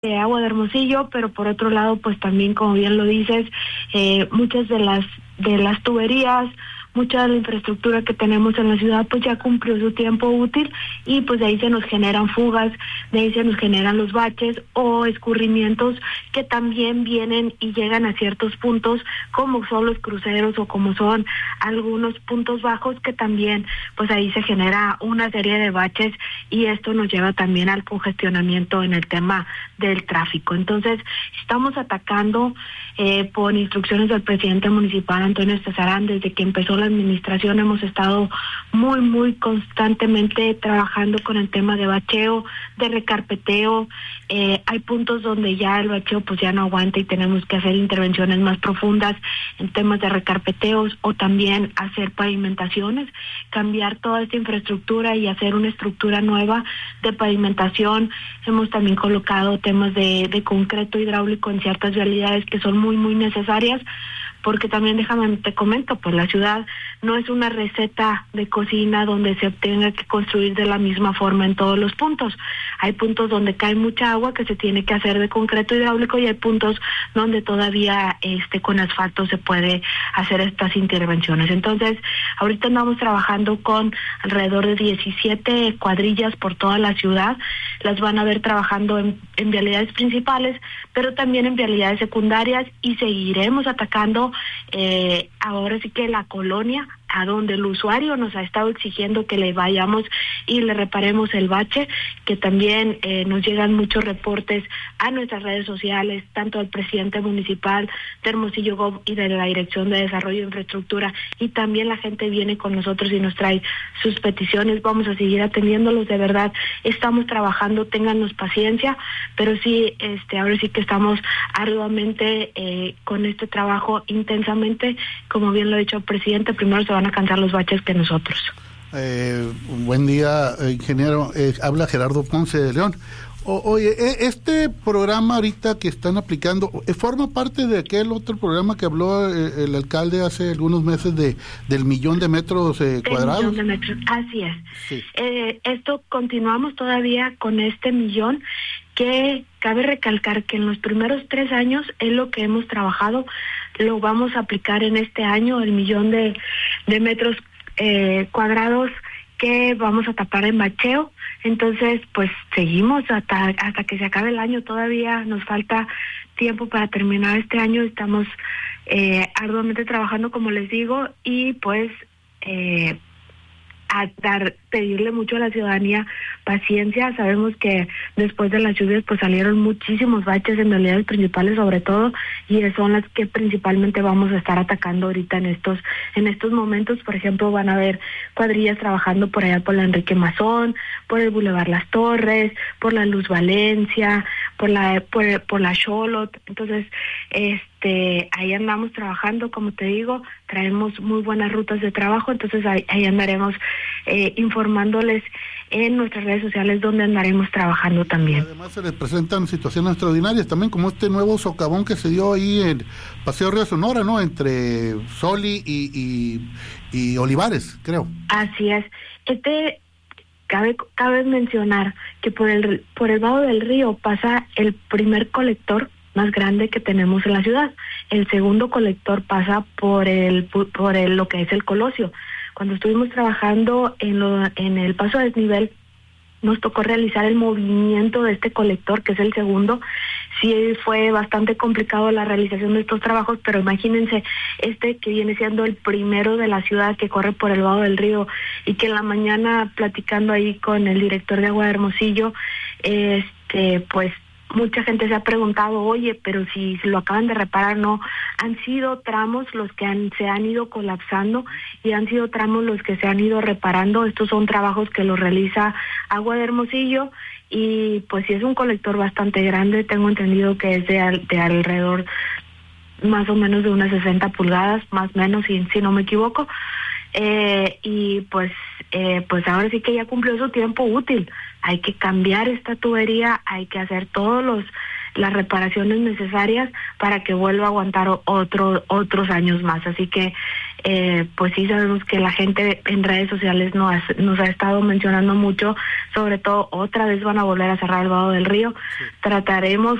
de agua de Hermosillo, pero por otro lado, pues también, como bien lo dices, muchas de las tuberías, mucha de la infraestructura que tenemos en la ciudad pues ya cumplió su tiempo útil y pues de ahí se nos generan fugas, de ahí se nos generan los baches o escurrimientos que también vienen y llegan a ciertos puntos como son los cruceros o como son algunos puntos bajos que también pues ahí se genera una serie de baches y esto nos lleva también al congestionamiento en el tema del tráfico. Entonces estamos atacando por instrucciones del presidente municipal Antonio Estezarán. Desde que empezó la administración hemos estado muy constantemente trabajando con el tema de bacheo, de recarpeteo. Hay puntos donde ya el bacheo pues ya no aguanta y tenemos que hacer intervenciones más profundas en temas de recarpeteos o también hacer pavimentaciones, cambiar toda esta infraestructura y hacer una estructura nueva de pavimentación. Hemos también colocado temas de concreto hidráulico en ciertas vialidades que son muy necesarias, porque también déjame te comento, pues la ciudad no es una receta de cocina donde se tenga que construir de la misma forma en todos los puntos. Hay puntos donde cae mucha agua que se tiene que hacer de concreto hidráulico y hay puntos donde todavía con asfalto se puede hacer estas intervenciones. Entonces, ahorita andamos trabajando con alrededor de 17 cuadrillas por toda la ciudad. Las van a ver trabajando en vialidades principales, pero también en vialidades secundarias y seguiremos atacando ahora sí que la colonia, a donde el usuario nos ha estado exigiendo que le vayamos y le reparemos el bache, que también nos llegan muchos reportes a nuestras redes sociales, tanto del presidente municipal de Hermosillo Gov y de la Dirección de Desarrollo e Infraestructura, y también la gente viene con nosotros y nos trae sus peticiones. Vamos a seguir atendiéndolos, de verdad, estamos trabajando, téngannos paciencia, pero sí, ahora sí que estamos arduamente con este trabajo intensamente. Como bien lo ha dicho el presidente, primero se van a cansar los baches que nosotros. Buen día, ingeniero. Habla Gerardo Ponce de León. Oye, este programa ahorita que están aplicando, ¿forma parte de aquel otro programa que habló el alcalde hace algunos meses del 1,000,000 de metros cuadrados? 1,000,000 de metros, así es. Sí. Esto continuamos todavía con este 1,000,000, que cabe recalcar que en los primeros 3 años es lo que hemos trabajado. Lo vamos a aplicar en este año, el 1,000,000 de metros cuadrados que vamos a tapar en bacheo. Entonces, pues seguimos hasta que se acabe el año. Todavía nos falta tiempo para terminar este año. Estamos arduamente trabajando, como les digo, y pues pedirle mucho a la ciudadanía paciencia. Sabemos que después de las lluvias pues salieron muchísimos baches en vialidades principales sobre todo, y son las que principalmente vamos a estar atacando ahorita en estos momentos. Por ejemplo, van a haber cuadrillas trabajando por allá por la Enrique Mazón, por el Boulevard Las Torres, por la Luz Valencia, por la Xolot. Entonces, ahí andamos trabajando, como te digo, traemos muy buenas rutas de trabajo, entonces ahí andaremos informándoles en nuestras redes sociales donde andaremos trabajando también. Además se les presentan situaciones extraordinarias también, como este nuevo socavón que se dio ahí en Paseo Río Sonora, ¿no? Entre Soli y Olivares, creo. Así es. Cabe mencionar que por el lado del río pasa el primer colector más grande que tenemos en la ciudad. El segundo colector pasa por lo que es el Colosio. Cuando estuvimos trabajando en el paso a desnivel, nos tocó realizar el movimiento de este colector, que es el segundo. Sí fue bastante complicado la realización de estos trabajos, pero imagínense que viene siendo el primero de la ciudad, que corre por el lado del río, y que en la mañana, platicando ahí con el director de Agua de Hermosillo, pues mucha gente se ha preguntado, oye, pero si lo acaban de reparar, no, han sido tramos los que se han ido colapsando y han sido tramos los que se han ido reparando. Estos son trabajos que los realiza Agua de Hermosillo, y pues sí es un colector bastante grande. Tengo entendido que es de alrededor más o menos de unas 60 pulgadas, más o menos, si no me equivoco. Y pues ahora sí que ya cumplió su tiempo útil. Hay que cambiar esta tubería, hay que hacer las reparaciones necesarias para que vuelva a aguantar otros años más. Así que pues sí sabemos que la gente en redes sociales nos ha estado mencionando mucho, sobre todo otra vez van a volver a cerrar el Vado del Río. Sí. Trataremos